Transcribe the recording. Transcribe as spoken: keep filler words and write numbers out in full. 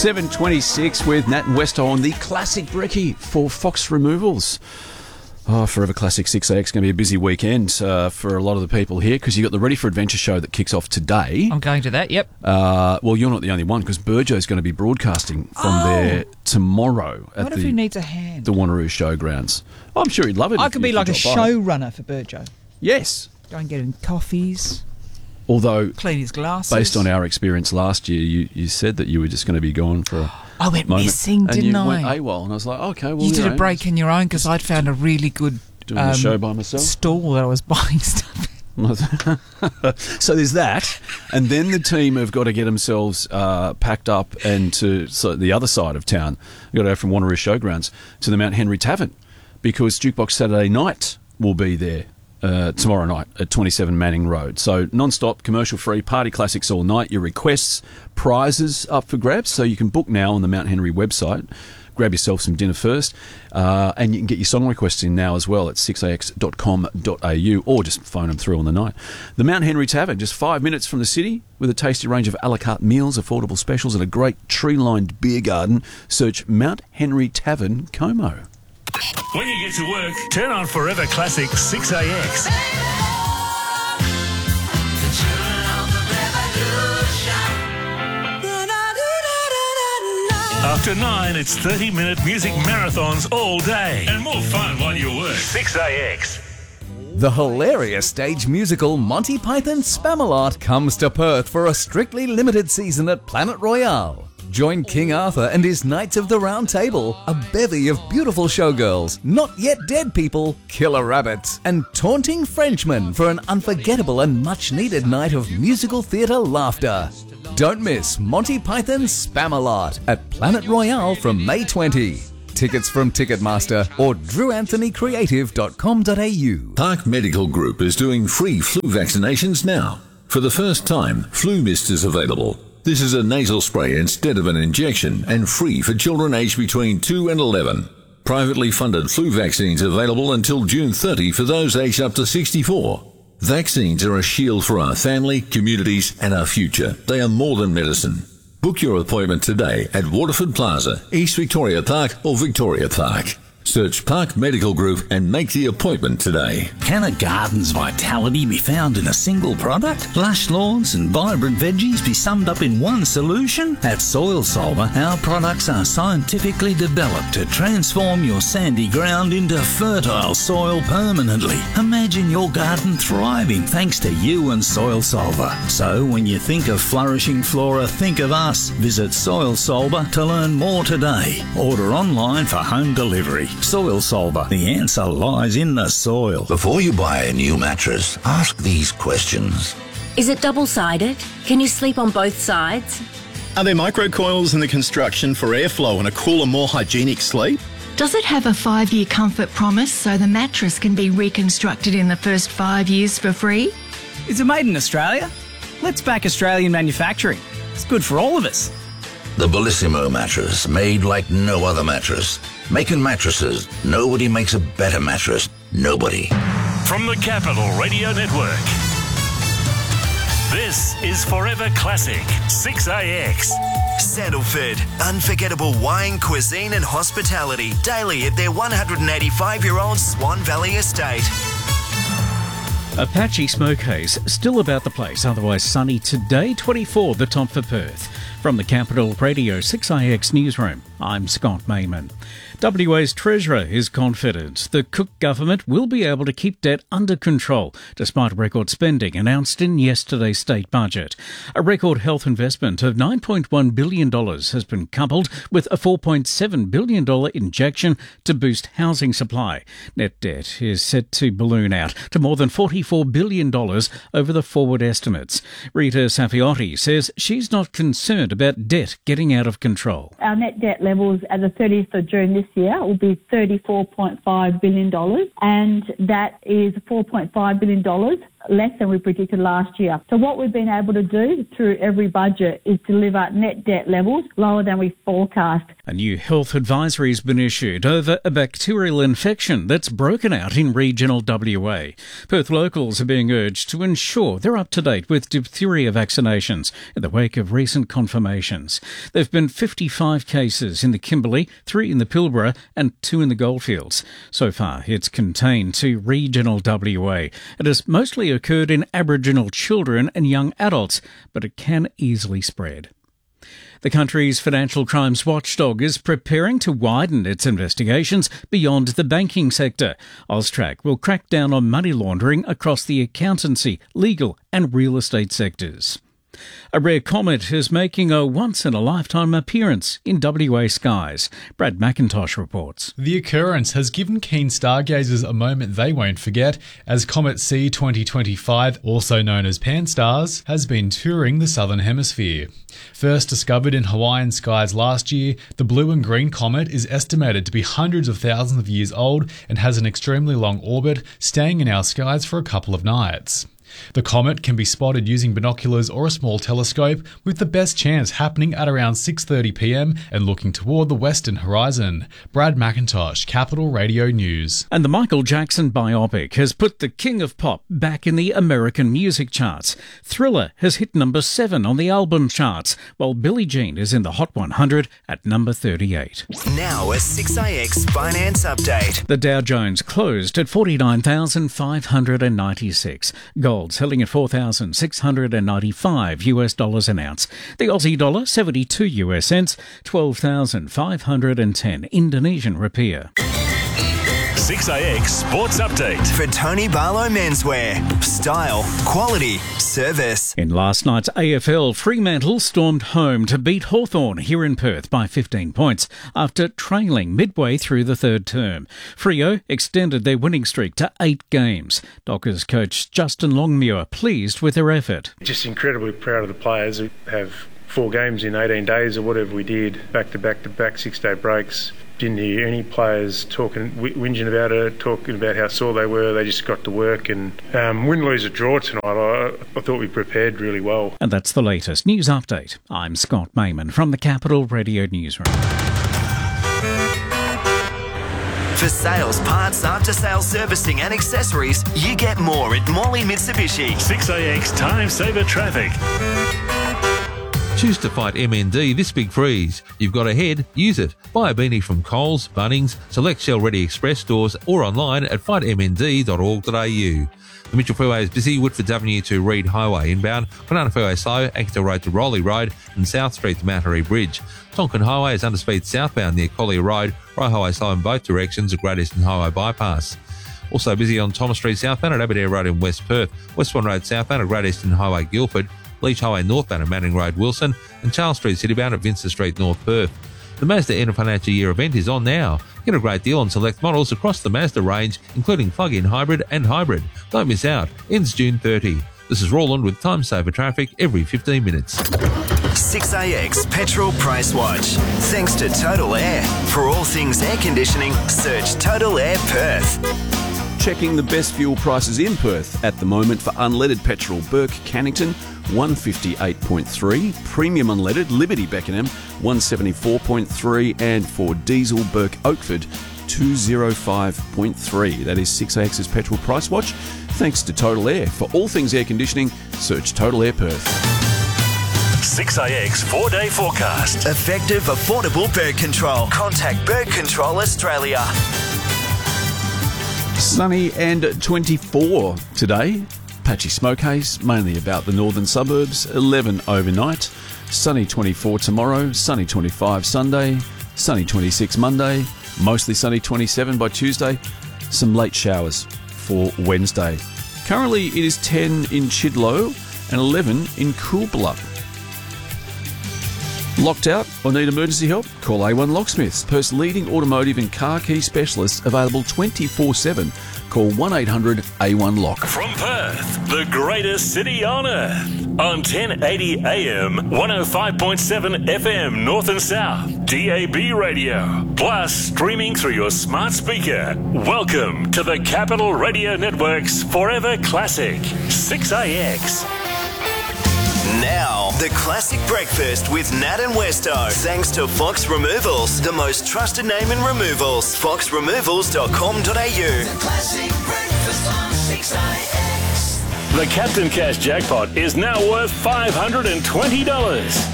seven twenty-six with Nat and Westo on the classic brekkie for Fox Removals. Oh, Forever Classic six A X going to be a busy weekend uh, for a lot of the people here because you've got the Ready for Adventure show that kicks off today. I'm going to that, yep. Uh, well, you're not the only one because Burjo's going to be broadcasting from Oh. there tomorrow at What if the, he needs a hand? the Wanneroo Showgrounds. Oh, I'm sure he'd love it. I if could you be like a drop by. showrunner for Burjo. Yes. Go and get him coffees, Although, clean his glasses. based on our experience last year, you, you said that you were just going to be gone for a I went moment. missing, and didn't you I? went AWOL, and I was like, okay, well, you did know, a break in your own because I'd found a really good doing um, the show by myself. stall that I was buying stuff in. So there's that, and then the team have got to get themselves uh, packed up and to so the other side of town. You've got to go from Wanneroo Showgrounds to the Mount Henry Tavern because Jukebox Saturday Night will be there uh, tomorrow night at twenty-seven Manning Road. So non-stop, commercial-free, party classics all night. Your requests, prizes up for grabs, so you can book now on the Mount Henry website. Grab yourself some dinner first, uh, and you can get your song requests in now as well at six a x dot com dot a u or just phone them through on the night. The Mount Henry Tavern, just five minutes from the city, with a tasty range of a la carte meals, affordable specials, and a great tree-lined beer garden. Search Mount Henry Tavern, Como. When you get to work, turn on Forever Classic six A X. After nine, it's thirty-minute music marathons all day. And more fun while you work. six A X. The hilarious stage musical Monty Python Spamalot comes to Perth for a strictly limited season at Planet Royale. Join King Arthur and his Knights of the Round Table, a bevy of beautiful showgirls, not yet dead people, killer rabbits, and taunting Frenchmen for an unforgettable and much-needed night of musical theatre laughter. Don't miss Monty Python Spamalot at Planet Royale from May twentieth. Tickets from Ticketmaster or drew anthony creative dot com dot a u. Park Medical Group is doing free flu vaccinations now. For the first time, Flu Mist is available. This is a nasal spray instead of an injection and free for children aged between two and eleven. Privately funded flu vaccines available until June thirtieth for those aged up to sixty-four. Vaccines are a shield for our family, communities and our future. They are more than medicine. Book your appointment today at Waterford Plaza, East Victoria Park or Victoria Park. Search Park Medical Group and make the appointment today. Can a garden's vitality be found in a single product? Lush lawns and vibrant veggies be summed up in one solution? At Soil Solver, our products are scientifically developed to transform your sandy ground into fertile soil permanently. Imagine your garden thriving thanks to you and Soil Solver. So when you think of flourishing flora, think of us. Visit Soil Solver to learn more today. Order online for home delivery. Soil Solver. The answer lies in the soil. Before you buy a new mattress, ask these questions. Is it double-sided? Can you sleep on both sides? Are there microcoils in the construction for airflow and a cooler, more hygienic sleep? Does it have a five-year comfort promise so the mattress can be reconstructed in the first five years for free? Is it made in Australia? Let's back Australian manufacturing. It's good for all of us. The Bellissimo mattress, made like no other mattress. Making mattresses, nobody makes a better mattress. Nobody. From the Capital Radio Network, this is Forever Classic six A X. Sandalford, unforgettable wine, cuisine and hospitality daily at their one hundred eighty-five-year-old Swan Valley estate. Apache Smoke Haze, still about the place, otherwise sunny today, twenty-four the top for Perth. From the Capital Radio six A X newsroom, I'm Scott Mayman. W A's Treasurer is confident the Cook government will be able to keep debt under control despite record spending announced in yesterday's state budget. A record health investment of nine point one billion dollars has been coupled with a four point seven billion dollars injection to boost housing supply. Net debt is set to balloon out to more than forty-four billion dollars over the forward estimates. Rita Safiotti says she's not concerned about debt getting out of control. Our net debt levels at the thirtieth of June this year will be thirty-four point five billion dollars, and that is four point five billion dollars less than we predicted last year. So what we've been able to do through every budget is deliver net debt levels lower than we forecast. A new health advisory has been issued over a bacterial infection that's broken out in regional W A. Perth locals are being urged to ensure they're up to date with diphtheria vaccinations in the wake of recent confirmations. There have been fifty-five cases in the Kimberley, three in the Pilbara and two in the Goldfields. So far, it's contained to regional W A. It has mostly occurred in Aboriginal children and young adults, but it can easily spread. The country's financial crimes watchdog is preparing to widen its investigations beyond the banking sector. AUSTRAC will crack down on money laundering across the accountancy, legal and real estate sectors. A rare comet is making a once-in-a-lifetime appearance in W A skies. Brad McIntosh reports. The occurrence has given keen stargazers a moment they won't forget, as Comet C twenty twenty-five, also known as Pan-STARRS, has been touring the southern hemisphere. First discovered in Hawaiian skies last year, the blue and green comet is estimated to be hundreds of thousands of years old and has an extremely long orbit, staying in our skies for a couple of nights. The comet can be spotted using binoculars or a small telescope, with the best chance happening at around six thirty p m and looking toward the western horizon. Brad McIntosh, Capital Radio News. And the Michael Jackson biopic has put the king of pop back in the American music charts. Thriller has hit number seven on the album charts, while Billie Jean is in the Hot one hundred at number thirty-eight. Now a six A X finance update. The Dow Jones closed at forty-nine thousand five hundred ninety-six. Gold selling at four thousand six hundred ninety-five US dollars an ounce. The Aussie dollar seventy-two US cents, twelve thousand five hundred ten Indonesian rupiah. six A X Sports Update. For Tony Barlow Menswear. Style, quality, service. In last night's A F L, Fremantle stormed home to beat Hawthorn here in Perth by fifteen points after trailing midway through the third term. Freo extended their winning streak to eight games. Dockers coach Justin Longmuir pleased with their effort. Just incredibly proud of the players who have four games in eighteen days or whatever we did, back to back to back six-day breaks. Didn't hear any players talking, whinging about it, talking about how sore they were. They just got to work and um, win, lose, or draw tonight. I, I thought we prepared really well. And that's the latest news update. I'm Scott Mayman from the Capital Radio Newsroom. For sales, parts, after-sales servicing and accessories, you get more at Morley Mitsubishi. six A X Time Saver Traffic. Choose to fight M N D this big freeze. You've got a head, use it. Buy a beanie from Coles, Bunnings, select Shell Ready Express stores or online at fight m n d dot org dot a u. The Mitchell Freeway is busy, Woodford's Avenue to Reed Highway inbound, Banana Freeway slow, Anchorage Road to Rowley Road and South Street to Mattery Bridge. Tonkin Highway is underspeed southbound near Collier Road, Rye Highway slow in both directions at Great Eastern Highway bypass. Also busy on Thomas Street southbound at Aberdare Road in West Perth, West Swan Road southbound at Great Eastern Highway Guildford, Leach Highway northbound at Manning Road Wilson and Charles Street citybound at Vincent Street North Perth. The Mazda End of Financial Year event is on now. Get a great deal on select models across the Mazda range, including plug-in hybrid and hybrid. Don't miss out. Ends June thirtieth. This is Roland with Time Saver Traffic every fifteen minutes. six A X Petrol Price Watch. Thanks to Total Air. For all things air conditioning, search Total Air Perth. Checking the best fuel prices in Perth at the moment for unleaded petrol. Burke Cannington one fifty-eight point three, premium unleaded Liberty Beckenham one seventy-four point three, and for diesel Burke Oakford two oh five point three. That is six A X's Petrol Price Watch. Thanks to Total Air. For all things air conditioning, search Total Air Perth. six A X four-day forecast. Effective, affordable bird control. Contact Bird Control Australia. Sunny and twenty-four today. Patchy smoke haze, mainly about the northern suburbs. eleven overnight. Sunny twenty-four tomorrow. Sunny twenty-five Sunday. Sunny twenty-six Monday. Mostly sunny twenty-seven by Tuesday. Some late showers for Wednesday. Currently it is ten in Chidlow and eleven in Coolbellup. Locked out or need emergency help? Call A one Locksmiths, Perth's leading automotive and car key specialist, available twenty-four seven. Call one eight hundred A one Lock. From Perth, the greatest city on earth. on ten eighty A M, one oh five point seven F M North and South, D A B radio, plus streaming through your smart speaker. Welcome to the Capital Radio Network's Forever Classic, six A X. Now, the classic breakfast with Nat and Westo. Thanks to Fox Removals, the most trusted name in removals. fox removals dot com dot a u. The classic breakfast on six A X. The Captain Cash jackpot is now worth five hundred twenty dollars.